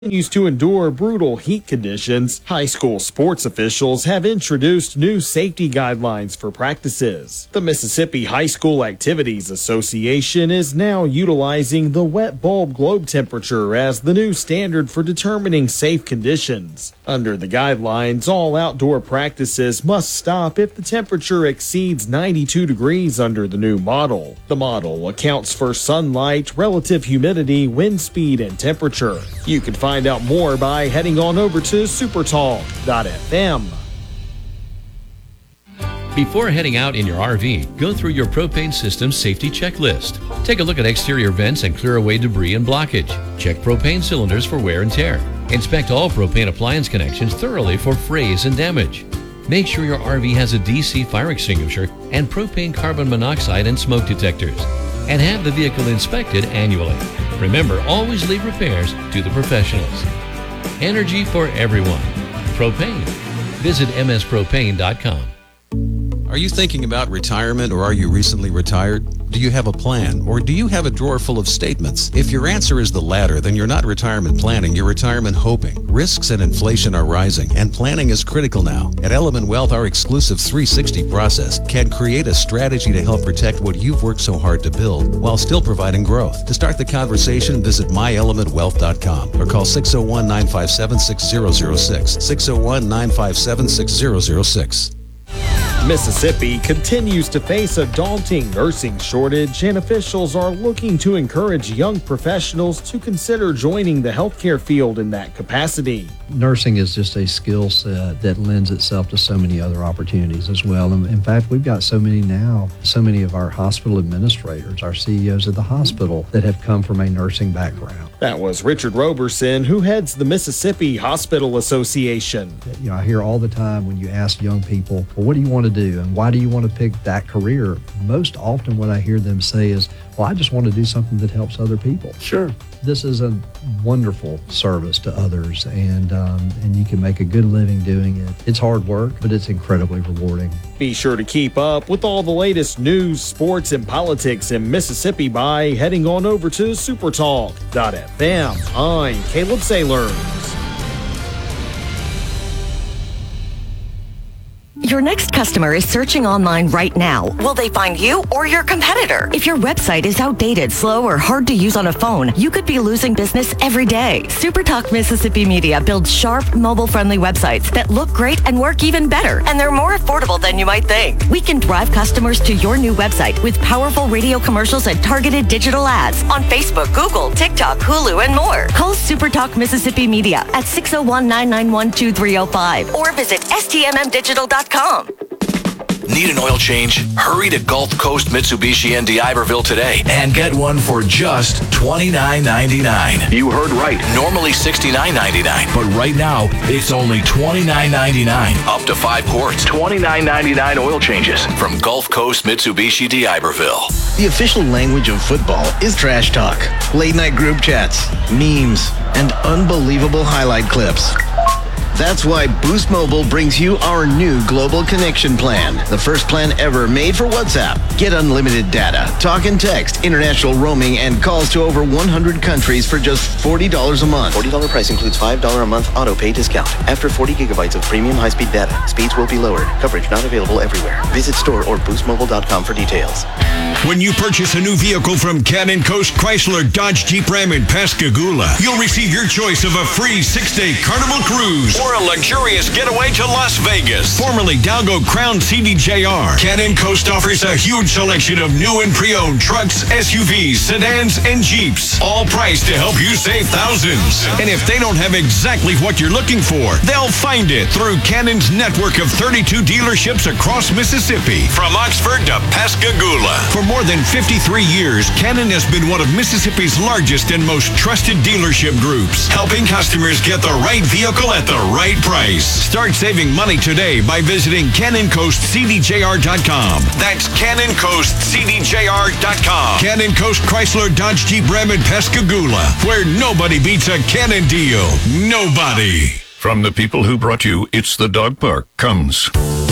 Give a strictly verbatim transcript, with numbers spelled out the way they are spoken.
Continues to endure brutal heat conditions, high school sports officials have introduced new safety guidelines for practices. The Mississippi High School Activities Association is now utilizing the wet bulb globe temperature as the new standard for determining safe conditions. Under the guidelines, all outdoor practices must stop if the temperature exceeds ninety-two degrees under the new model. The model accounts for sunlight, relative humidity, wind speed, and temperature. You can find Find out more by heading on over to supertalk dot f m. Before heading out in your R V, go through your propane system safety checklist. Take a look at exterior vents and clear away debris and blockage. Check propane cylinders for wear and tear. Inspect all propane appliance connections thoroughly for frays and damage. Make sure your R V has a D C fire extinguisher and propane carbon monoxide and smoke detectors. And have the vehicle inspected annually. Remember, always leave repairs to the professionals. Energy for everyone. Propane. Visit m s propane dot com. Are you thinking about retirement, or are you recently retired? Do you have a plan, or do you have a drawer full of statements? If your answer is the latter, then you're not retirement planning, you're retirement hoping. Risks and inflation are rising, and planning is critical now. At Element Wealth, our exclusive three sixty process can create a strategy to help protect what you've worked so hard to build while still providing growth. To start the conversation, visit my element wealth dot com or call six oh one, nine five seven, six oh oh six, six oh one, nine five seven, six oh oh six. Mississippi continues to face a daunting nursing shortage, and officials are looking to encourage young professionals to consider joining the healthcare field in that capacity. Nursing is just a skill set that lends itself to so many other opportunities as well. And in fact, we've got so many now, so many of our hospital administrators, our C E Os of the hospital that have come from a nursing background. That was Richard Roberson, who heads the Mississippi Hospital Association. You know, I hear all the time when you ask young people, well, what do you want to do and why do you want to pick that career? Most often what I hear them say is, well, I just want to do something that helps other people. Sure. This is a wonderful service to others, and um, and you can make a good living doing it. It's hard work, but it's incredibly rewarding. Be sure to keep up with all the latest news, sports, and politics in Mississippi by heading on over to supertalk dot f m. I'm Caleb Sailors. Your next customer is searching online right now. Will they find you or your competitor? If your website is outdated, slow, or hard to use on a phone, you could be losing business every day. SuperTalk Mississippi Media builds sharp, mobile-friendly websites that look great and work even better, and they're more affordable than you might think. We can drive customers to your new website with powerful radio commercials and targeted digital ads on Facebook, Google, TikTok, Hulu, and more. Call SuperTalk Mississippi Media at six oh one, nine nine one, two three oh five or visit S T M M digital dot com. Need an oil change? Hurry to Gulf Coast Mitsubishi in D'Iberville today and get one for just twenty-nine ninety-nine. You heard right. Normally sixty-nine ninety-nine, but right now it's only twenty-nine ninety-nine. Up to five quarts. twenty-nine ninety-nine oil changes from Gulf Coast Mitsubishi D'Iberville. The official language of football is trash talk, late night group chats, memes, and unbelievable highlight clips. That's why Boost Mobile brings you our new Global Connection Plan, the first plan ever made for WhatsApp. Get unlimited data, talk and text, international roaming, and calls to over one hundred countries for just forty dollars a month. forty dollars price includes five dollars a month auto pay discount. After forty gigabytes of premium high-speed data, speeds will be lowered. Coverage not available everywhere. Visit store or boost mobile dot com for details. When you purchase a new vehicle from Cannon Coast Chrysler Dodge Jeep Ram in Pascagoula, you'll receive your choice of a free six-day Carnival cruise or a luxurious getaway to Las Vegas. Formerly Dalgo Crown C D J R, Cannon Coast offers a huge selection of new and pre-owned trucks, S U Vs, sedans, and Jeeps, all priced to help you save thousands. And if they don't have exactly what you're looking for, they'll find it through Cannon's network of thirty-two dealerships across Mississippi, from Oxford to Pascagoula. For more than fifty-three years, Cannon has been one of Mississippi's largest and most trusted dealership groups, helping customers get the right vehicle at the right price. Start saving money today by visiting Cannon Coast C D J R dot com. That's Cannon Coast C D J R dot com. Cannon Coast Chrysler Dodge Jeep Ram in Pascagoula, where nobody beats a Cannon deal. Nobody. From the people who brought you It's the Dog Park comes